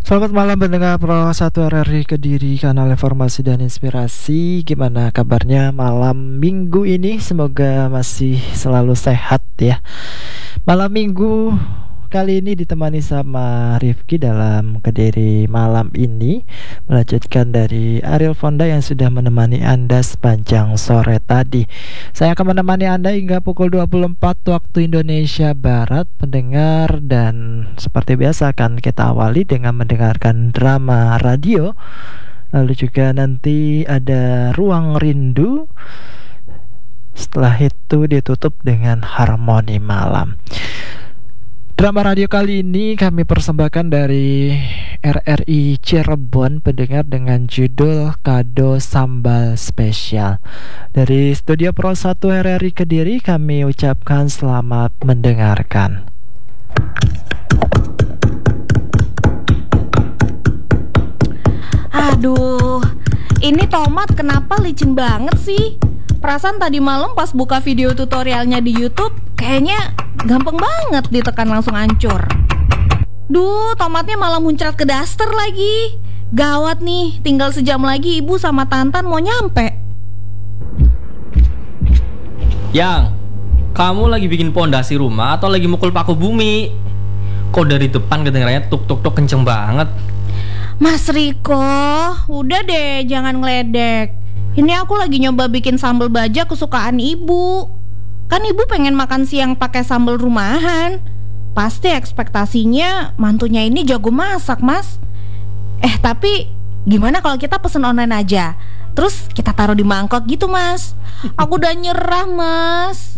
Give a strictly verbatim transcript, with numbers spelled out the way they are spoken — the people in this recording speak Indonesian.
Selamat malam pendengar Pro satu R R I Kediri, kanal informasi dan inspirasi. Gimana kabarnya malam minggu ini? Semoga masih selalu sehat ya. Malam minggu kali ini ditemani sama Rifki dalam Kediri malam ini, melanjutkan dari Ariel Fonda yang sudah menemani Anda sepanjang sore tadi. Saya akan menemani Anda hingga pukul dua puluh empat waktu Indonesia Barat, pendengar. Dan seperti biasa akan kita awali dengan mendengarkan drama radio. Lalu juga nanti ada Ruang Rindu. Setelah itu ditutup dengan Harmoni Malam. Drama radio kali ini kami persembahkan dari R R I Cirebon, pendengar, dengan judul Kado Sambal Spesial. Dari Studio Pro satu R R I Kediri kami ucapkan selamat mendengarkan. Aduh, ini tomat kenapa licin banget sih? Perasaan tadi malam pas buka video tutorialnya di YouTube, kayaknya gampang banget ditekan langsung hancur. Duh, tomatnya malah muncrat ke daster lagi. Gawat nih, tinggal sejam lagi ibu sama Tantan mau nyampe. Yang, kamu lagi bikin pondasi rumah atau lagi mukul paku bumi? Kok dari depan kedengarannya tuk tuk tuk kenceng banget? Mas Riko, udah deh jangan ngeledek. Ini aku lagi nyoba bikin sambal baja kesukaan ibu. Kan ibu pengen makan siang pakai sambal rumahan. Pasti ekspektasinya mantunya ini jago masak, Mas. Eh tapi gimana kalau kita pesen online aja, terus kita taruh di mangkok gitu, Mas? Aku udah nyerah, Mas.